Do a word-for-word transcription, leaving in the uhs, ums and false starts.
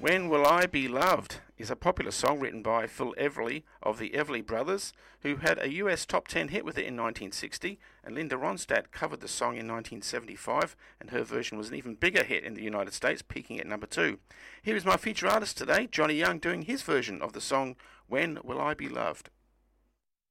When Will I Be Loved is a popular song written by Phil Everly of the Everly Brothers, who had a U S top ten hit with it in nineteen sixty, and Linda Ronstadt covered the song in nineteen seventy-five, and her version was an even bigger hit in the United States, peaking at number two. Here is my feature artist today, Johnny Young, doing his version of the song When Will I Be Loved.